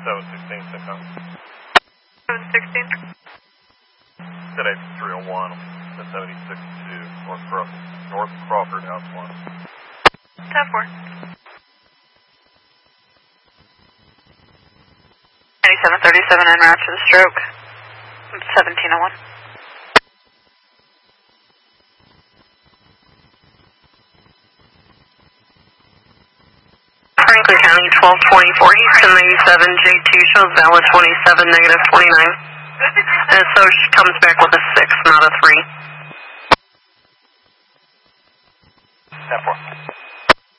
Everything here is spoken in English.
716, Simcoe. 716. Today 301 to 76 to North Crawford, House 1. 10-4. 9737 en route to the stroke. 1701. Franklin County 1224 Houston 97 J2 shows valid 27 negative 29. And so she comes back with a 6, not a 3. 10-4.